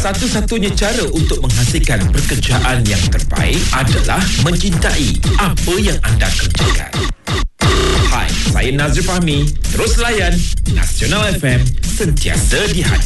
Satu-satunya cara untuk menghasilkan pekerjaan yang terbaik adalah mencintai apa yang anda kerjakan. Hai, saya Nazri Fahmi. Terus layan Nasional FM, sentiasa di hati.